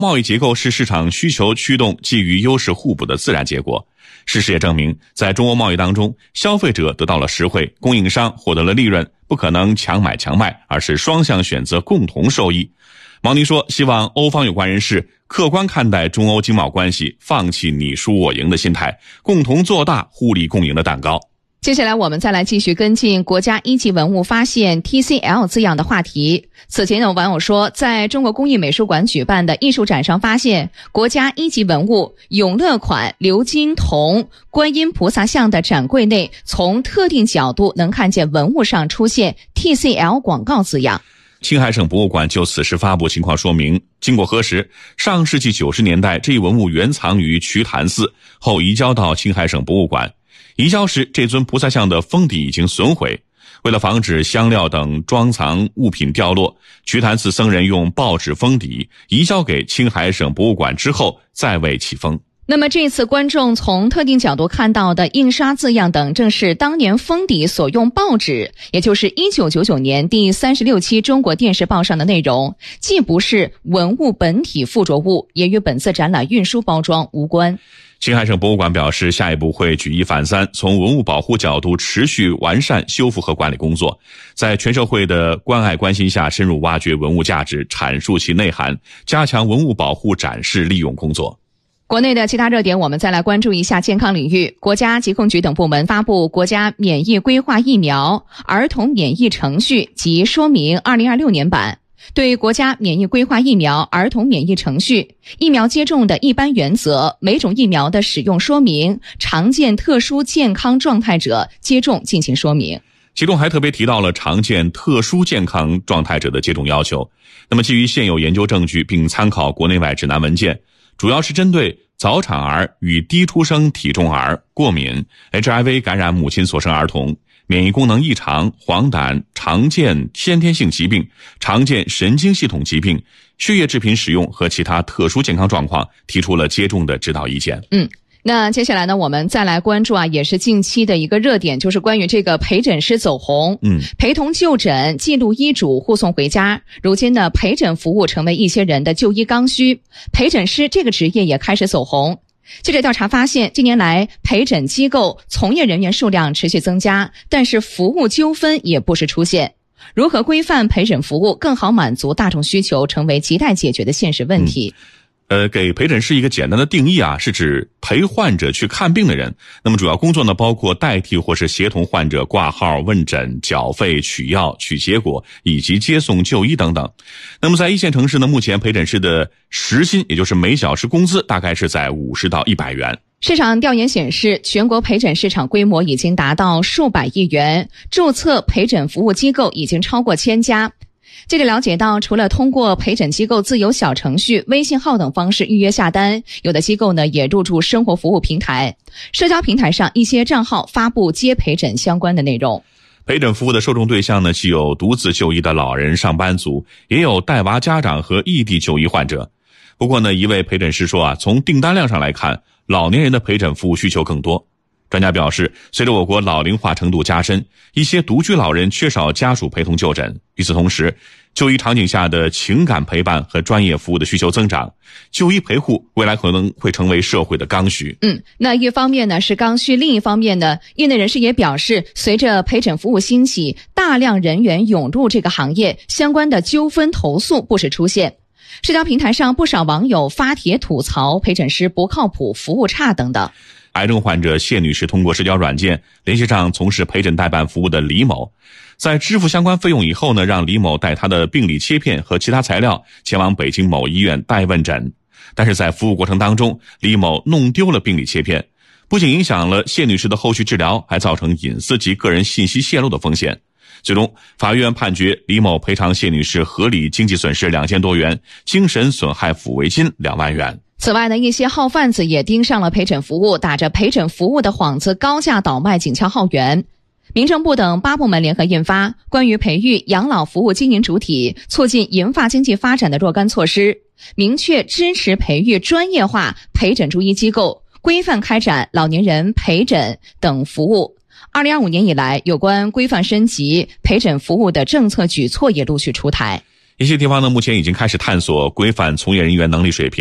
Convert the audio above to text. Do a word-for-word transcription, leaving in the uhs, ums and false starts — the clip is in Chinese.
贸易结构是市场需求驱动基于优势互补的自然结果。事实也证明，在中欧贸易当中，消费者得到了实惠，供应商获得了利润，不可能强买强卖，而是双向选择，共同受益。毛宁说，希望欧方有关人士客观看待中欧经贸关系，放弃你输我赢的心态，共同做大互利共赢的蛋糕。 接下来我们再来继续跟进国家一级文物发现 T C L 字样的话题。此前有网友说，在中国工艺美术馆举办的艺术展上发现国家一级文物永乐款鎏金铜观音菩萨像的展柜内，从特定角度能看见文物上出现 T C L 广告字样。 青海省博物馆就此事发布情况说明，经过核实，上世纪九十年代这一文物原藏于瞿昙寺，后移交到青海省博物馆。移交时，这尊菩萨像的封底已经损毁。为了防止香料等装藏物品掉落，瞿昙寺僧人用报纸封底，移交给青海省博物馆之后再为启封。 那么这次观众从特定角度看到的印刷字样等，正是当年封底所用报纸，也就是一九九九年第三十六期中国电视报上的内容，既不是文物本体附着物，也与本次展览运输包装无关。 青海省博物馆表示，下一步会举一反三，从文物保护角度持续完善修复和管理工作，在全社会的关爱关心下，深入挖掘文物价值，阐述其内涵，加强文物保护展示利用工作。 国内的其他热点，我们再来关注一下健康领域。国家疾控局等部门发布国家免疫规划疫苗儿童免疫程序及说明二零二六年版，对国家免疫规划疫苗儿童免疫程序、疫苗接种的一般原则、每种疫苗的使用说明、常见特殊健康状态者接种进行说明。 其中还特别提到了常见特殊健康状态者的接种要求。那么基于现有研究证据，并参考国内外指南文件，主要是针对早产儿与低出生体重儿、过敏、H I V 感染母亲所生儿童、免疫功能异常、黄疸、常见先天性疾病、常见神经系统疾病、血液制品使用和其他特殊健康状况，提出了接种的指导意见。 嗯。那接下来呢，我们再来关注啊，也是近期的一个热点，就是关于这个陪诊师走红。 嗯， 陪同就诊、记录医嘱、护送回家。如今呢，陪诊服务成为一些人的就医刚需，陪诊师这个职业也开始走红。记者调查发现，近年来陪诊机构从业人员数量持续增加，但是服务纠纷也不时出现。如何规范陪诊服务，更好满足大众需求，成为亟待解决的现实问题。 嗯呃，给陪诊师一个简单的定义啊，是指陪患者去看病的人。那么主要工作呢，包括代替或是协同患者挂号、问诊、缴费、取药、取结果以及接送就医等等。那么在一线城市呢，目前陪诊师的时薪，也就是每小时工资，大概是在五十到一百元。 市场调研显示，全国陪诊市场规模已经达到数百亿元，注册陪诊服务机构已经超过千家。记者了解到，除了通过陪诊机构自有小程序、微信号等方式预约下单，有的机构呢也入驻生活服务平台。社交平台上一些账号发布接陪诊相关的内容。 陪诊服务的受众对象呢，既有独自就医的老人、上班族，也有带娃家长和异地就医患者。不过呢，一位陪诊师说啊，从订单量上来看，老年人的陪诊服务需求更多。专家表示，随着我国老龄化程度加深，一些独居老人缺少家属陪同就诊。与此同时，就医场景下的情感陪伴和专业服务的需求增长，就医陪护未来可能会成为社会的刚需。 嗯，那一方面呢是刚需，另一方面呢，业内人士也表示，随着陪诊服务兴起，大量人员涌入这个行业，相关的纠纷投诉不时出现。社交平台上不少网友发帖吐槽陪诊师不靠谱、服务差等等。 癌症患者谢女士通过社交软件联系上从事陪诊代办服务的李某，在支付相关费用以后呢，让李某带他的病理切片和其他材料前往北京某医院代问诊。但是在服务过程当中，李某弄丢了病理切片，不仅影响了谢女士的后续治疗，还造成隐私及个人信息泄露的风险。最终，法院判决李某赔偿谢女士合理经济损失两千多元，精神损害抚慰金两万元。 此外呢，一些号贩子也盯上了陪诊服务，打着陪诊服务的幌子高价倒卖警校号源。民政部等八部门联合印发《关于培育养老服务经营主体、促进银发经济发展的若干措施》，明确支持培育专业化陪诊助医机构，规范开展老年人陪诊等服务。二零二五年以来，有关规范升级陪诊服务的政策举措也陆续出台。 一些地方呢，目前已经开始探索规范从业人员能力水平。